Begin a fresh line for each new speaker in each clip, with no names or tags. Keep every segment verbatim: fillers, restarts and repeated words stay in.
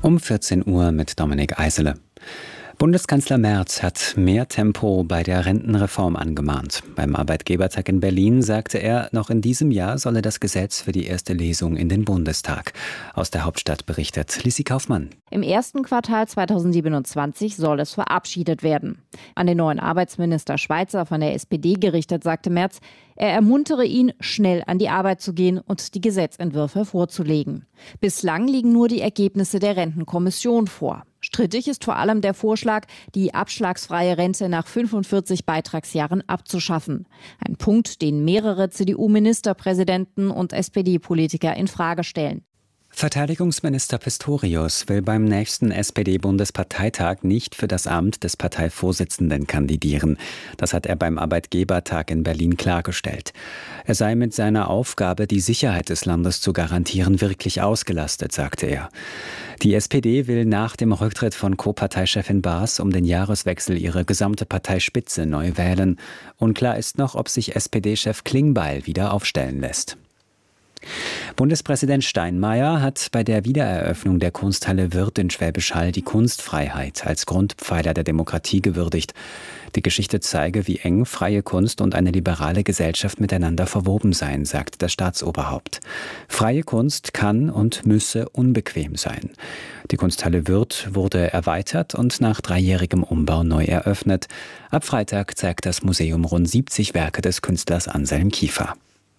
Um vierzehn Uhr mit Dominik Eisele. Bundeskanzler Merz hat mehr Tempo bei der Rentenreform angemahnt. Beim Arbeitgebertag in Berlin sagte er, noch in diesem Jahr solle das Gesetz für die erste Lesung in den Bundestag. Aus der Hauptstadt berichtet Lissi Kaufmann.
Im ersten Quartal zweitausendsiebenundzwanzig soll es verabschiedet werden. An den neuen Arbeitsminister Schweizer von der S P D gerichtet, sagte Merz, er ermuntere ihn, schnell an die Arbeit zu gehen und die Gesetzentwürfe vorzulegen. Bislang liegen nur die Ergebnisse der Rentenkommission vor. Strittig ist vor allem der Vorschlag, die abschlagsfreie Rente nach fünfundvierzig Beitragsjahren abzuschaffen. Ein Punkt, den mehrere C D U-Ministerpräsidenten und S P D-Politiker in Frage stellen.
Verteidigungsminister Pistorius will beim nächsten S P D-Bundesparteitag nicht für das Amt des Parteivorsitzenden kandidieren. Das hat er beim Arbeitgebertag in Berlin klargestellt. Er sei mit seiner Aufgabe, die Sicherheit des Landes zu garantieren, wirklich ausgelastet, sagte er. Die S P D will nach dem Rücktritt von Co-Parteichefin Baas um den Jahreswechsel ihre gesamte Parteispitze neu wählen. Unklar ist noch, ob sich S P D-Chef Klingbeil wieder aufstellen lässt. Bundespräsident Steinmeier hat bei der Wiedereröffnung der Kunsthalle Wirth in Schwäbisch Hall die Kunstfreiheit als Grundpfeiler der Demokratie gewürdigt. Die Geschichte zeige, wie eng freie Kunst und eine liberale Gesellschaft miteinander verwoben seien, sagt das Staatsoberhaupt. Freie Kunst kann und müsse unbequem sein. Die Kunsthalle Wirth wurde erweitert und nach dreijährigem Umbau neu eröffnet. Ab Freitag zeigt das Museum rund siebzig Werke des Künstlers Anselm Kiefer.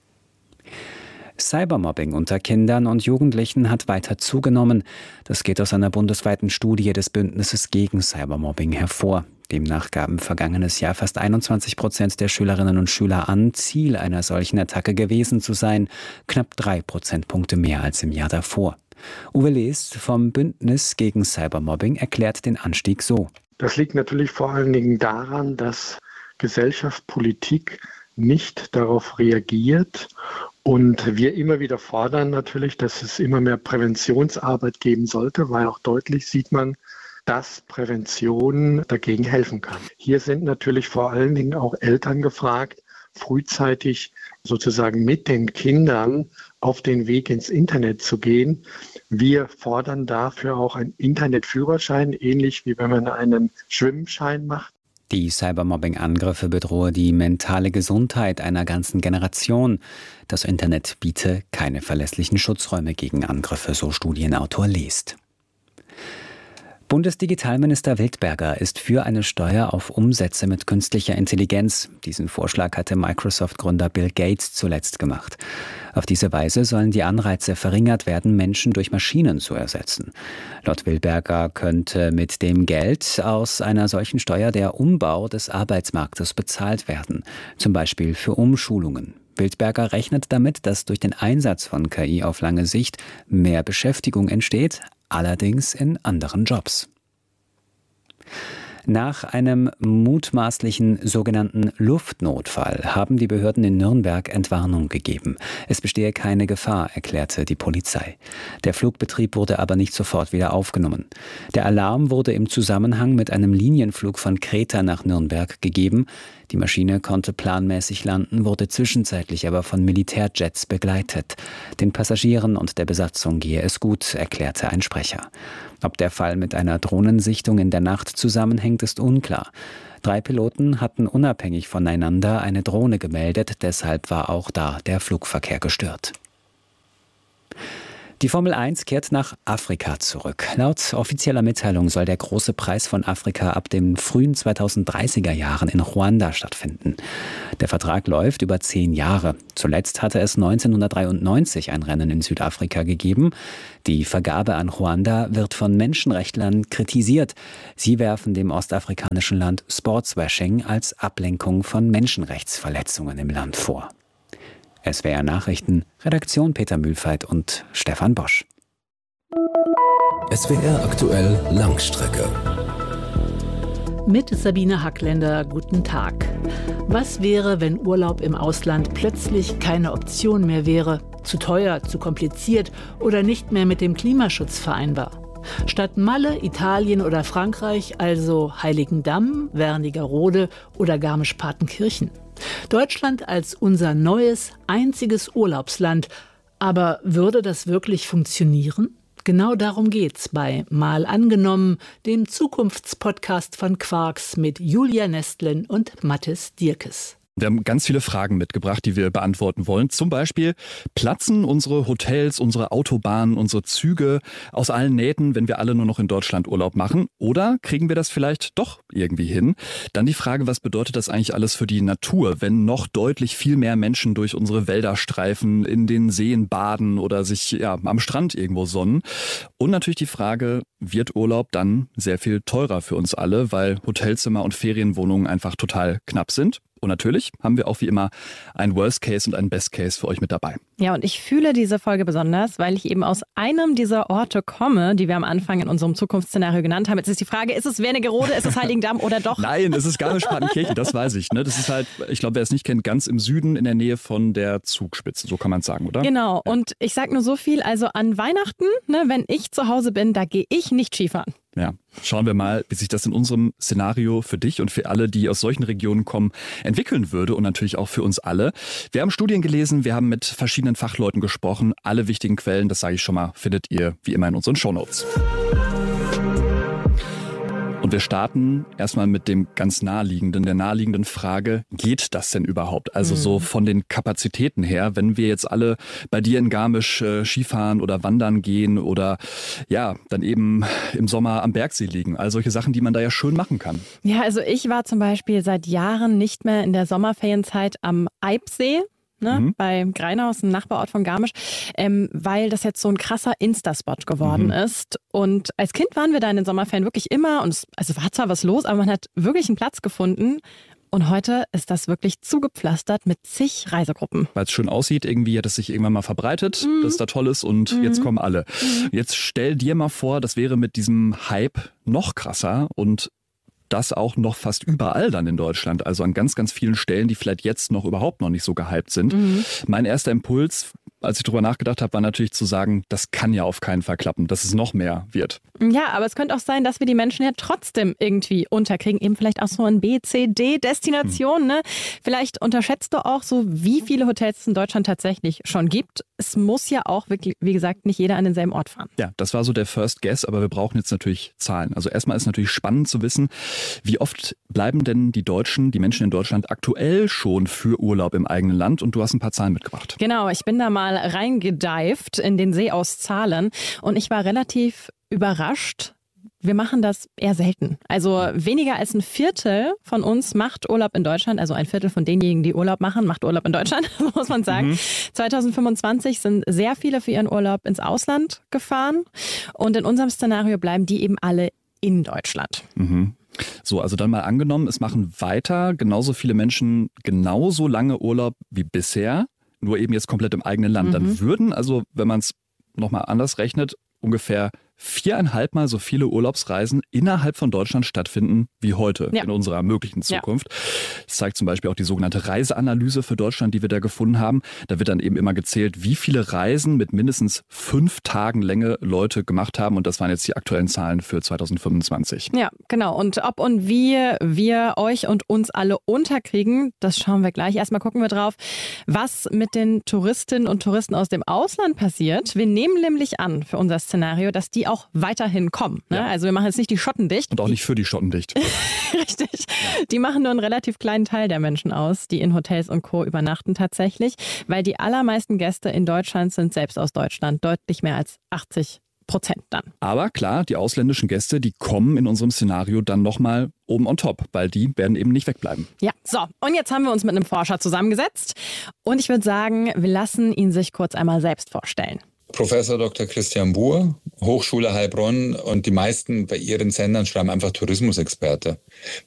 Cybermobbing unter Kindern und Jugendlichen hat weiter zugenommen. Das geht aus einer bundesweiten Studie des Bündnisses gegen Cybermobbing hervor. Demnach gaben vergangenes Jahr fast einundzwanzig Prozent der Schülerinnen und Schüler an, Ziel einer solchen Attacke gewesen zu sein. Knapp drei Prozentpunkte mehr als im Jahr davor. Uwe Leest vom Bündnis gegen Cybermobbing erklärt den Anstieg so.
Das liegt natürlich vor allen Dingen daran, dass Gesellschaft, Politik nicht darauf reagiert. Und wir immer wieder fordern natürlich, dass es immer mehr Präventionsarbeit geben sollte, weil auch deutlich sieht man, dass Prävention dagegen helfen kann. Hier sind natürlich vor allen Dingen auch Eltern gefragt, frühzeitig sozusagen mit den Kindern auf den Weg ins Internet zu gehen. Wir fordern dafür auch einen Internetführerschein, ähnlich wie wenn man einen Schwimmschein macht.
Die Cybermobbing-Angriffe bedrohe die mentale Gesundheit einer ganzen Generation. Das Internet biete keine verlässlichen Schutzräume gegen Angriffe, so Studienautor Leest. Bundesdigitalminister Wildberger ist für eine Steuer auf Umsätze mit künstlicher Intelligenz. Diesen Vorschlag hatte Microsoft-Gründer Bill Gates zuletzt gemacht. Auf diese Weise sollen die Anreize verringert werden, Menschen durch Maschinen zu ersetzen. Laut Wildberger könnte mit dem Geld aus einer solchen Steuer der Umbau des Arbeitsmarktes bezahlt werden, zum Beispiel für Umschulungen. Wildberger rechnet damit, dass durch den Einsatz von K I auf lange Sicht mehr Beschäftigung entsteht, allerdings in anderen Jobs. Nach einem mutmaßlichen sogenannten Luftnotfall haben die Behörden in Nürnberg Entwarnung gegeben. Es bestehe keine Gefahr, erklärte die Polizei. Der Flugbetrieb wurde aber nicht sofort wieder aufgenommen. Der Alarm wurde im Zusammenhang mit einem Linienflug von Kreta nach Nürnberg gegeben. Die Maschine konnte planmäßig landen, wurde zwischenzeitlich aber von Militärjets begleitet. Den Passagieren und der Besatzung gehe es gut, erklärte ein Sprecher. Ob der Fall mit einer Drohnensichtung in der Nacht zusammenhängt, ist unklar. Drei Piloten hatten unabhängig voneinander eine Drohne gemeldet, deshalb war auch da der Flugverkehr gestört. Die Formel eins kehrt nach Afrika zurück. Laut offizieller Mitteilung soll der große Preis von Afrika ab den frühen zweitausenddreißiger Jahren in Ruanda stattfinden. Der Vertrag läuft über zehn Jahre. Zuletzt hatte es neunzehnhundertdreiundneunzig ein Rennen in Südafrika gegeben. Die Vergabe an Ruanda wird von Menschenrechtlern kritisiert. Sie werfen dem ostafrikanischen Land Sportswashing als Ablenkung von Menschenrechtsverletzungen im Land vor. S W R Nachrichten, Redaktion Peter Mühlfeit und Stefan Bosch.
S W R aktuell Langstrecke.
Mit Sabine Hackländer, guten Tag. Was wäre, wenn Urlaub im Ausland plötzlich keine Option mehr wäre? Zu teuer, zu kompliziert oder nicht mehr mit dem Klimaschutz vereinbar? Statt Malle, Italien oder Frankreich also Heiligendamm, Wernigerode oder Garmisch-Partenkirchen. Deutschland als unser neues, einziges Urlaubsland. Aber würde das wirklich funktionieren? Genau darum geht's bei Mal angenommen, dem Zukunftspodcast von Quarks mit Julia Nestlin und Mathis Dierkes.
Wir haben ganz viele Fragen mitgebracht, die wir beantworten wollen. Zum Beispiel, platzen unsere Hotels, unsere Autobahnen, unsere Züge aus allen Nähten, wenn wir alle nur noch in Deutschland Urlaub machen? Oder kriegen wir das vielleicht doch irgendwie hin? Dann die Frage, was bedeutet das eigentlich alles für die Natur, wenn noch deutlich viel mehr Menschen durch unsere Wälder streifen, in den Seen baden oder sich ja, am Strand irgendwo sonnen? Und natürlich die Frage, wird Urlaub dann sehr viel teurer für uns alle, weil Hotelzimmer und Ferienwohnungen einfach total knapp sind? Und natürlich haben wir auch wie immer einen Worst Case und einen Best Case für euch mit dabei.
Ja, und ich fühle diese Folge besonders, weil ich eben aus einem dieser Orte komme, die wir am Anfang in unserem Zukunftsszenario genannt haben. Jetzt ist die Frage, ist es Wernigerode, ist es Heiligendamm oder doch?
Nein, es ist Garmisch-Partenkirchen, das weiß ich. Ne? Das ist halt, ich glaube, wer es nicht kennt, ganz im Süden in der Nähe von der Zugspitze, so kann man es sagen, oder?
Genau, ja. Und ich sage nur so viel, also an Weihnachten, ne, wenn ich zu Hause bin, da gehe ich nicht Skifahren.
Ja, schauen wir mal, wie sich das in unserem Szenario für dich und für alle, die aus solchen Regionen kommen, entwickeln würde und natürlich auch für uns alle. Wir haben Studien gelesen, wir haben mit verschiedenen Fachleuten gesprochen. Alle wichtigen Quellen, das sage ich schon mal, findet ihr wie immer in unseren Shownotes. Und wir starten erstmal mit dem ganz naheliegenden, der naheliegenden Frage, geht das denn überhaupt? Also mhm. so von den Kapazitäten her, wenn wir jetzt alle bei dir in Garmisch äh, Skifahren oder wandern gehen oder ja, dann eben im Sommer am Bergsee liegen. All solche Sachen, die man da ja schön machen kann.
Ja, also ich war zum Beispiel seit Jahren nicht mehr in der Sommerferienzeit am Eibsee. Ne, mhm. bei Greinhaus, ein Nachbarort von Garmisch, ähm, weil das jetzt so ein krasser Insta-Spot geworden mhm. ist. Und als Kind waren wir da in den Sommerferien wirklich immer, und es also war zwar was los, aber man hat wirklich einen Platz gefunden. Und heute ist das wirklich zugepflastert mit zig Reisegruppen.
Weil es schön aussieht, irgendwie hat es sich irgendwann mal verbreitet, mhm. dass es da toll ist und mhm. jetzt kommen alle. Mhm. Jetzt stell dir mal vor, das wäre mit diesem Hype noch krasser und das auch noch fast überall dann in Deutschland, also an ganz, ganz vielen Stellen, die vielleicht jetzt noch überhaupt noch nicht so gehypt sind. Mhm. Mein erster Impuls, als ich drüber nachgedacht habe, war natürlich zu sagen, das kann ja auf keinen Fall klappen, dass es noch mehr wird.
Ja, aber es könnte auch sein, dass wir die Menschen ja trotzdem irgendwie unterkriegen, eben vielleicht auch so in B, C, D-Destinationen. Hm. Ne? Vielleicht unterschätzt du auch so, wie viele Hotels es in Deutschland tatsächlich schon gibt. Es muss ja auch, wirklich, wie gesagt, nicht jeder an denselben Ort fahren.
Ja, das war so der First Guess, aber wir brauchen jetzt natürlich Zahlen. Also erstmal ist natürlich spannend zu wissen, wie oft bleiben denn die Deutschen, die Menschen in Deutschland aktuell schon für Urlaub im eigenen Land? Und du hast ein paar Zahlen mitgebracht.
Genau, ich bin da mal reingedived in den See aus Zahlen und ich war relativ überrascht. Wir machen das eher selten. Also weniger als ein Viertel von uns macht Urlaub in Deutschland. Also ein Viertel von denjenigen, die Urlaub machen, macht Urlaub in Deutschland, muss man sagen. Mhm. zwanzig fünfundzwanzig sind sehr viele für ihren Urlaub ins Ausland gefahren. Und in unserem Szenario bleiben die eben alle in Deutschland.
Mhm. So, also dann mal angenommen, es machen weiter genauso viele Menschen genauso lange Urlaub wie bisher, nur eben jetzt komplett im eigenen Land. Mhm. Dann würden also, wenn man es nochmal anders rechnet, ungefähr viereinhalb Mal so viele Urlaubsreisen innerhalb von Deutschland stattfinden wie heute ja. in unserer möglichen Zukunft. Ja. Das zeigt zum Beispiel auch die sogenannte Reiseanalyse für Deutschland, die wir da gefunden haben. Da wird dann eben immer gezählt, wie viele Reisen mit mindestens fünf Tagen Länge Leute gemacht haben. Und das waren jetzt die aktuellen Zahlen für zwanzig fünfundzwanzig.
Ja, genau. Und ob und wie wir euch und uns alle unterkriegen, das schauen wir gleich. Erstmal gucken wir drauf, was mit den Touristinnen und Touristen aus dem Ausland passiert. Wir nehmen nämlich an für unser Szenario, dass die auch weiterhin kommen. Ne? Ja. Also wir machen jetzt nicht die Schotten dicht.
Und auch nicht für die Schotten dicht.
Richtig. Ja. Die machen nur einen relativ kleinen Teil der Menschen aus, die in Hotels und Co. übernachten tatsächlich, weil die allermeisten Gäste in Deutschland sind selbst aus Deutschland, deutlich mehr als achtzig Prozent dann.
Aber klar, die ausländischen Gäste, die kommen in unserem Szenario dann nochmal oben on top, weil die werden eben nicht wegbleiben.
Ja, so. Und jetzt haben wir uns mit einem Forscher zusammengesetzt und ich würde sagen, wir lassen ihn sich kurz einmal selbst vorstellen.
Professor Doktor Christian Buhr, Hochschule Heilbronn, und die meisten bei ihren Sendern schreiben einfach Tourismusexperte.